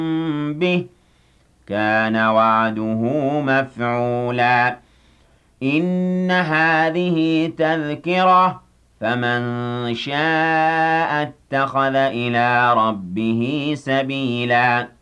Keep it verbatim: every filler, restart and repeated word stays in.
به كان وعده مفعولا إن هذه تذكرة فمن شاء اتخذ إلى ربه سبيلا